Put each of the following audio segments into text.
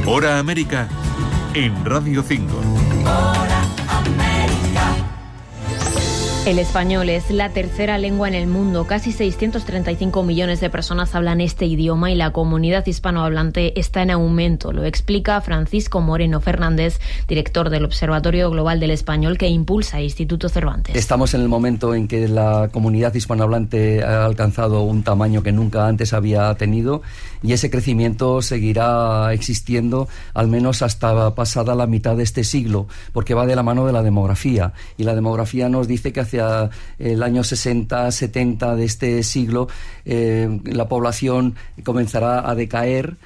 Hora América en Radio 5. El español es la tercera lengua en el mundo. Casi 635 millones de personas hablan este idioma y la comunidad hispanohablante está en aumento. Lo explica Francisco Moreno Fernández, director del Observatorio Global del Español que impulsa Instituto Cervantes. Estamos en el momento en que la comunidad hispanohablante ha alcanzado un tamaño que nunca antes había tenido y ese crecimiento seguirá existiendo al menos hasta pasada la mitad de este siglo, porque va de la mano de la demografía. Y la demografía nos dice que hacia el año 60, 70 de este siglo la población comenzará a decaer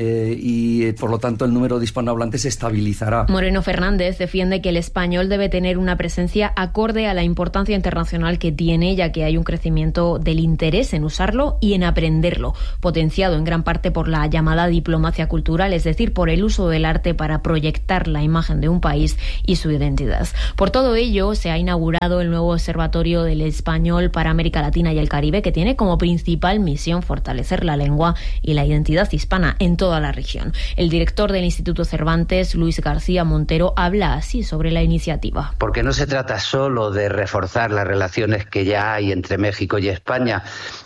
y por lo tanto el número de hispanohablantes se estabilizará. Moreno Fernández defiende que el español debe tener una presencia acorde a la importancia internacional que tiene, ya que hay un crecimiento del interés en usarlo y en aprenderlo, potenciado en gran parte por la llamada diplomacia cultural, es decir, por el uso del arte para proyectar la imagen de un país y su identidad. Por todo ello, se ha inaugurado el nuevo Observatorio del Español para América Latina y el Caribe, que tiene como principal misión fortalecer la lengua y la identidad hispana en toda la región. El director del Instituto Cervantes, Luis García Montero, habla así sobre la iniciativa. Porque no se trata solo de reforzar las relaciones que ya hay entre México y España,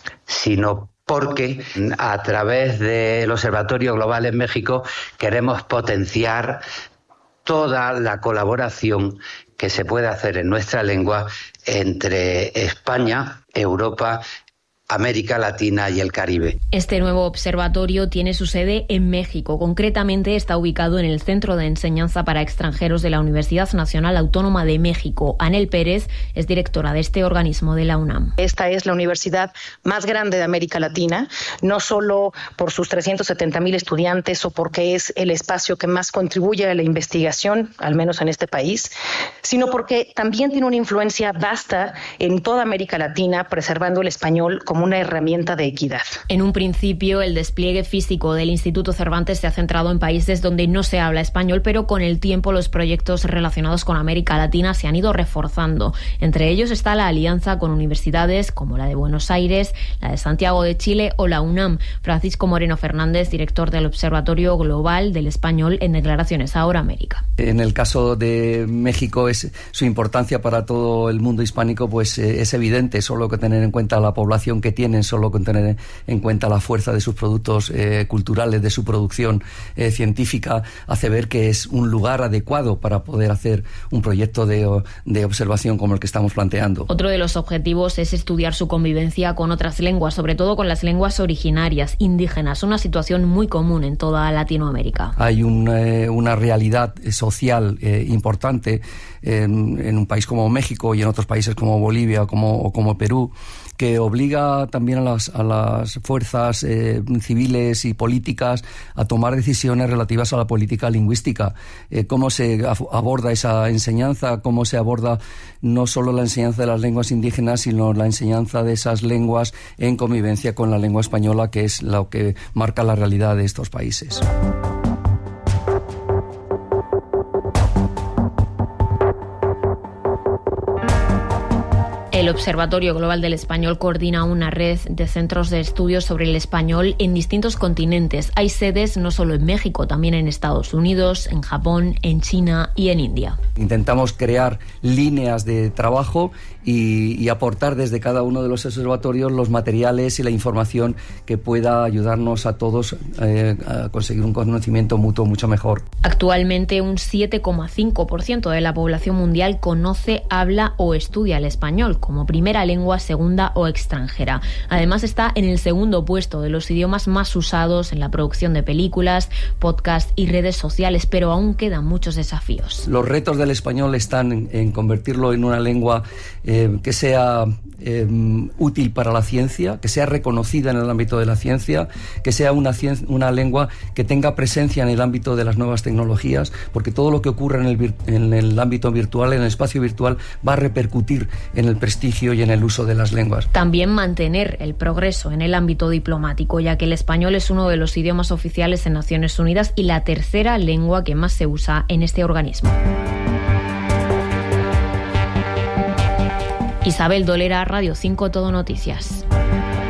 sino porque a través del Observatorio Global en México queremos potenciar toda la colaboración que se puede hacer en nuestra lengua entre España, Europa, América Latina y el Caribe. Este nuevo observatorio tiene su sede en México. Concretamente está ubicado en el Centro de Enseñanza para Extranjeros de la Universidad Nacional Autónoma de México. Anel Pérez es directora de este organismo de la UNAM. Esta es la universidad más grande de América Latina, no solo por sus 370,000 estudiantes o porque es el espacio que más contribuye a la investigación, al menos en este país, sino porque también tiene una influencia vasta en toda América Latina, preservando el español como una herramienta de equidad. En un principio, el despliegue físico del Instituto Cervantes se ha centrado en países donde no se habla español, pero con el tiempo los proyectos relacionados con América Latina se han ido reforzando. Entre ellos está la alianza con universidades como la de Buenos Aires, la de Santiago de Chile o la UNAM. Francisco Moreno Fernández, director del Observatorio Global del Español, en declaraciones a Hora América. En el caso de México, su importancia para todo el mundo hispánico pues es evidente. Solo que tener en cuenta la población que tienen, solo con tener en cuenta la fuerza de sus productos culturales, de su producción científica, hace ver que es un lugar adecuado para poder hacer un proyecto de observación como el que estamos planteando. Otro de los objetivos es estudiar su convivencia con otras lenguas, sobre todo con las lenguas originarias, indígenas, una situación muy común en toda Latinoamérica. Hay una realidad social importante en un país como México y en otros países como Bolivia o como Perú, que obliga también a las fuerzas civiles y políticas a tomar decisiones relativas a la política lingüística. Cómo se aborda esa enseñanza, cómo se aborda no solo la enseñanza de las lenguas indígenas, sino la enseñanza de esas lenguas en convivencia con la lengua española, que es lo que marca la realidad de estos países. El Observatorio Global del Español coordina una red de centros de estudios sobre el español en distintos continentes. Hay sedes no solo en México, también en Estados Unidos, en Japón, en China y en India. Intentamos crear líneas de trabajo y aportar desde cada uno de los observatorios los materiales y la información que pueda ayudarnos a todos a conseguir un conocimiento mutuo mucho mejor. Actualmente un 7,5% de la población mundial conoce, habla o estudia el español como primera lengua, segunda o extranjera. Además está en el segundo puesto de los idiomas más usados en la producción de películas, podcasts y redes sociales, pero aún quedan muchos desafíos. Los retos del español están en convertirlo en una lengua que sea útil para la ciencia, que sea reconocida en el ámbito de la ciencia, que sea una lengua que tenga presencia en el ámbito de las nuevas tecnologías, porque todo lo que ocurre en el ámbito virtual, en el espacio virtual, va a repercutir en el prestigio y en el uso de las lenguas. También mantener el progreso en el ámbito diplomático, ya que el español es uno de los idiomas oficiales en Naciones Unidas y la tercera lengua que más se usa en este organismo. Isabel Dolera, Radio 5 Todo Noticias.